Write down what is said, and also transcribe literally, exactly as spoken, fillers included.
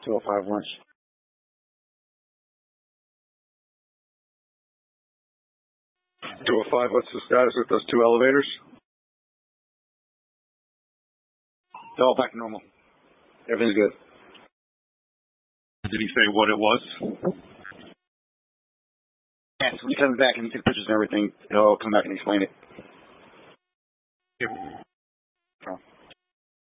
two oh five lunch. two oh five, what's the status with those two elevators? They're all back to normal. Everything's good. Did he say what it was? Yes, when he comes back and takes pictures and everything, he'll come back and explain it. Yep.